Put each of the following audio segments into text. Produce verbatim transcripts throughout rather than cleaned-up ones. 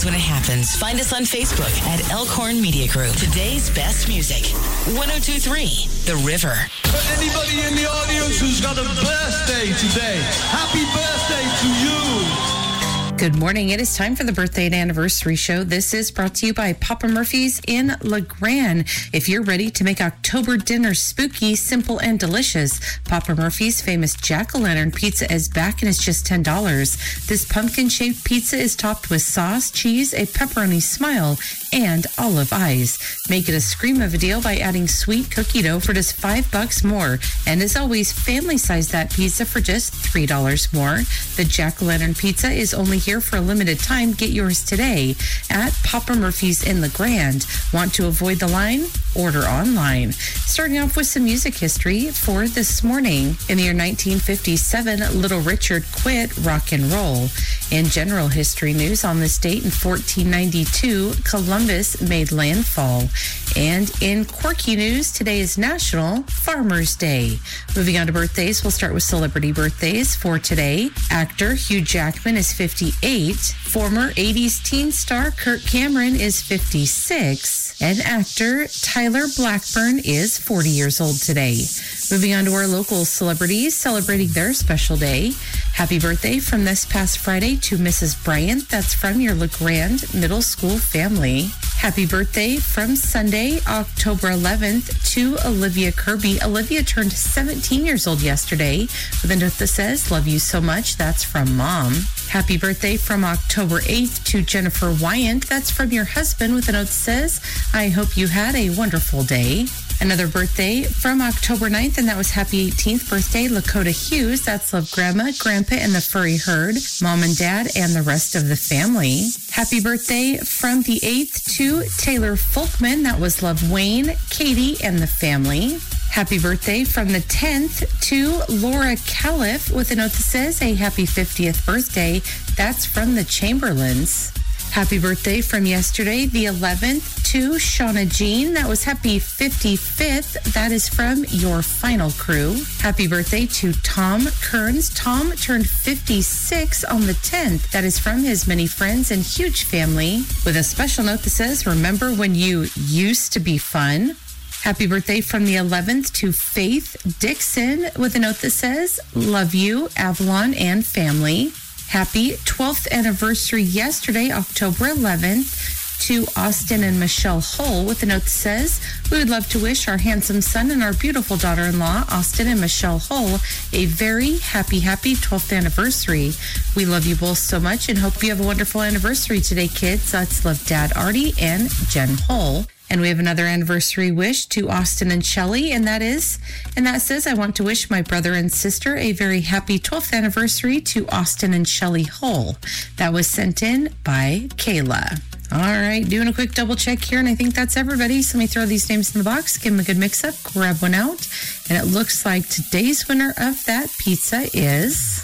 news when it happens. Find us on Facebook at Elkhorn Media Group. Today's best music. one oh two point three The River. For anybody in the audience who's got a birthday today, happy birthday to you. Good morning. It is time for the birthday and anniversary show. This is brought to you by Papa Murphy's in LeGrand. If you're ready to make October dinner spooky, simple, and delicious, Papa Murphy's famous jack-o'-lantern pizza is back and it's just ten dollars. This pumpkin-shaped pizza is topped with sauce, cheese, a pepperoni smile, and olive eyes. Make it a scream of a deal by adding sweet cookie dough for just five bucks more. And as always, family size that pizza for just three dollars more. The jack-o'-lantern pizza is only here for a limited time. Get yours today at Papa Murphy's in LeGrand. Want to avoid the line? Order online. Starting off with some music history for this morning. In the year nineteen fifty-seven, Little Richard quit rock and roll. In general history news, on this date in fourteen ninety-two, Columbus made landfall. And in quirky news, today is National Farmers Day. Moving on to birthdays, we'll start with celebrity birthdays for today. Actor Hugh Jackman is fifty-eight. Former eighties teen star Kirk Cameron is fifty-six. And actor Tyler Blackburn is forty years old today. Moving on to our local celebrities celebrating their special day. Happy birthday from this past Friday to Missus Bryant. That's from your LeGrand Middle School family. Happy birthday from Sunday, October eleventh, to Olivia Kirby. Olivia turned seventeen years old yesterday with a note that says, "Love you so much." That's from Mom. Happy birthday from October eighth to Jennifer Wyant. That's from your husband with a note that says, "I hope you had a wonderful day." Another birthday from October ninth, and that was happy eighteenth birthday, Lakota Hughes. That's love Grandma, Grandpa, and the furry herd, Mom and Dad, and the rest of the family. Happy birthday from the eighth to Taylor Folkman. That was love Wayne, Katie, and the family. Happy birthday from the tenth to Laura Califf with a note that says, a happy fiftieth birthday. That's from the Chamberlains. Happy birthday from yesterday, the eleventh, to Shauna Jean. That was happy fifty-fifth. That is from your final crew. Happy birthday to Tom Kearns. Tom turned fifty-six on the tenth. That is from his many friends and huge family. With a special note that says, remember when you used to be fun? Happy birthday from the eleventh to Faith Dixon with a note that says, love you, Avalon and family. Happy twelfth anniversary yesterday, October eleventh, to Austin and Michelle Hull with a note that says, we would love to wish our handsome son and our beautiful daughter-in-law, Austin and Michelle Hull, a very happy, happy twelfth anniversary. We love you both so much and hope you have a wonderful anniversary today, kids. That's love Dad Artie and Jen Hull. And we have another anniversary wish to Austin and Shelley, and that is, and that says, I want to wish my brother and sister a very happy twelfth anniversary to Austin and Shelley Hull. That was sent in by Kayla. All right, doing a quick double check here, and I think that's everybody. So let me throw these names in the box, give them a good mix-up, grab one out, and it looks like today's winner of that pizza is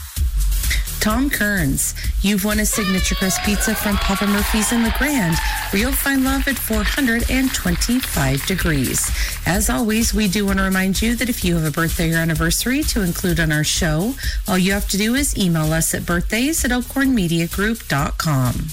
Tom Kearns. You've won a signature crust pizza from Papa Murphy's in LeGrand, where you'll find love at four hundred twenty-five degrees. As always, we do want to remind you that if you have a birthday or anniversary to include on our show, all you have to do is email us at birthdays at elkhorn media group dot com.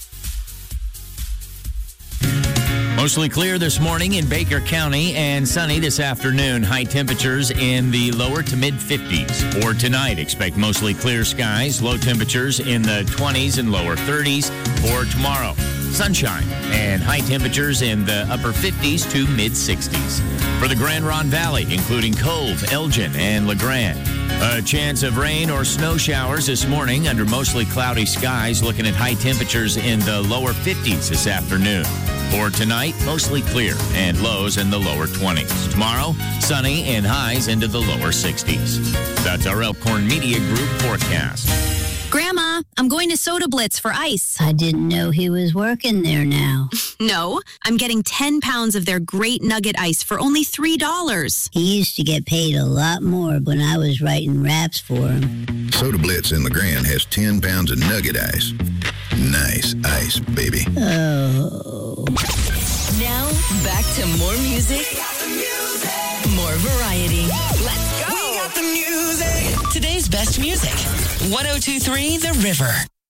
Mostly clear this morning in Baker County and sunny this afternoon. High temperatures in the lower to mid fifties. For tonight, expect mostly clear skies. Low temperatures in the twenties and lower thirties. For tomorrow, sunshine and high temperatures in the upper fifties to mid sixties. For the Grand Ronde Valley, including Cove, Elgin, and LeGrand. A chance of rain or snow showers this morning under mostly cloudy skies, looking at high temperatures in the lower fifties this afternoon. For tonight, mostly clear and lows in the lower twenties. Tomorrow, sunny and highs into the lower sixties. That's our Elkhorn Media Group forecast. Grandma, I'm going to Soda Blitz for ice. I didn't know he was working there now. No, I'm getting ten pounds of their great nugget ice for only three dollars. He used to get paid a lot more when I was writing raps for him. Soda Blitz in LeGrand has ten pounds of nugget ice. Nice ice, baby. Oh. Now, back to more music, more variety. Let's go. We got the music. Today's best music. one oh two point three The River.